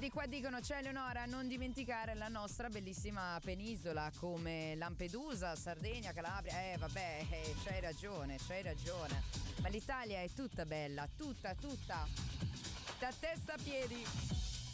Vedi, qua dicono: c'è Eleonora, non dimenticare la nostra bellissima penisola come Lampedusa, Sardegna, Calabria. Vabbè, c'hai ragione. Ma l'Italia è tutta bella, tutta, da testa a piedi.